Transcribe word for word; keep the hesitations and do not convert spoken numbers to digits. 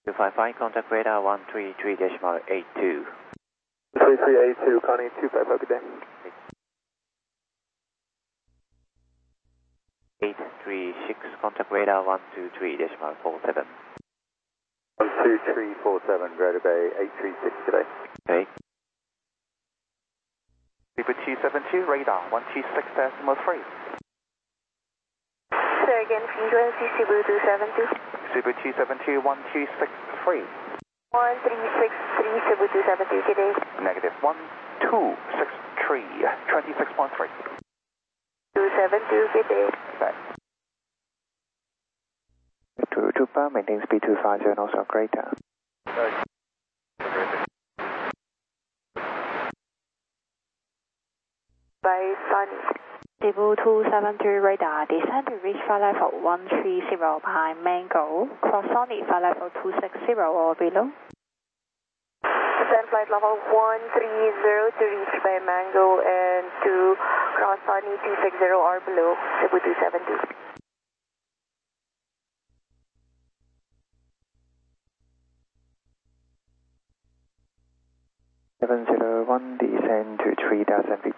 two five five, contact radar one three three decimal eight two. three three eight two, Connie two five five, good day. eight three six, contact radar one two three decimal four seven. one two three four seven, Greater Bay eight three six, good day. Okay. Super two seven two, radar one two six decimal three. Say again, frequency Cebu two seven two. Super two seven two, one two six three. one three six three, Cebu two seven two, good day. Negative one two six three, twenty-six point three. two seven two, good day. Back. To Tupa, maintain speed two five zero, also greater. By Sunny. Cebu two seven two radar, descend to reach flight level one three zero behind Mango, cross Sony flight level two six zero or below. Descend flight level one three zero to reach by Mango and to cross Sunny two six zero or below, Cebu two seven two. seven zero one, descend to three thousand feet.